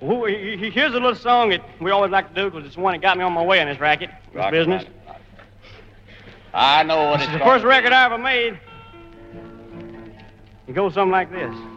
Well, here's a little song that we always like to do because it's the one that got me on my way in this racket, this business. I know what This is the first record I ever made. It goes something like this.